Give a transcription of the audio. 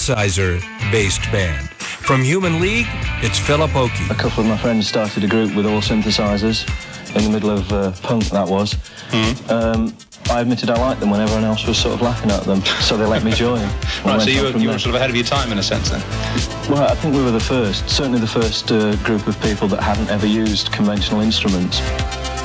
synthesizer-based band. From Human League, it's Philip Oakey. A couple of my friends started a group with all synthesizers in the middle of punk, that was. I admitted I liked them when everyone else was sort of laughing at them, so they let me join. Right, so you were sort of ahead of your time in a sense then? Well, I think we were the first, certainly the first group of people that hadn't ever used conventional instruments.